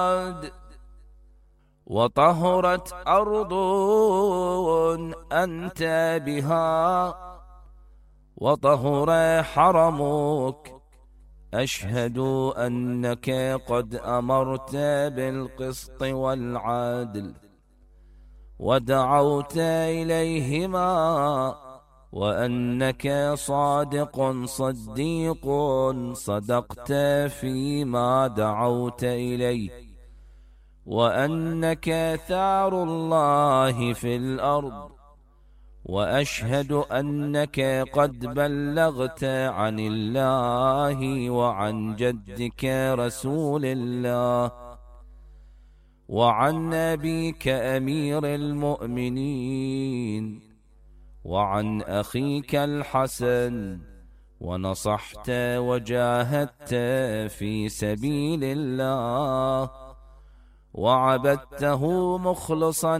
وطهرت أرض أنت بها وطهر حرمك. أشهد أنك قد أمرت بالقسط والعدل ودعوت إليهما، وأنك صادق صديق صدقت فيما دعوت إليه، وأنك ثار الله في الأرض. وأشهد أنك قد بلغت عن الله وعن جدك رسول الله وعن أبيك أمير المؤمنين وعن أخيك الحسن، ونصحت وجاهدت في سبيل الله وعبدته مخلصا